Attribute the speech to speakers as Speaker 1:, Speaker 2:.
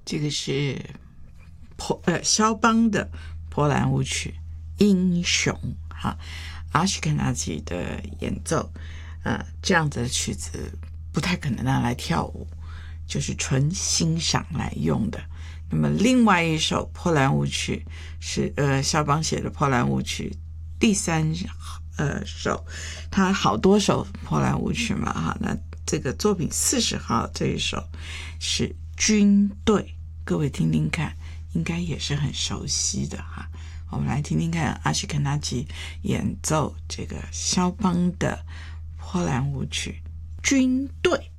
Speaker 1: 这个是肖邦的波兰舞曲《英雄》哈，阿什肯纳吉的演奏，这样子的曲子不太可能拿来跳舞，就是纯欣赏来用的。那么另外一首波兰舞曲是肖邦写的波兰舞曲第三首，他好多首波兰舞曲嘛哈，那这个作品40号这一首是军队，各位听听看，应该也是很熟悉的哈。我们来听听看阿什肯纳吉演奏这个肖邦的波兰舞曲《军队》。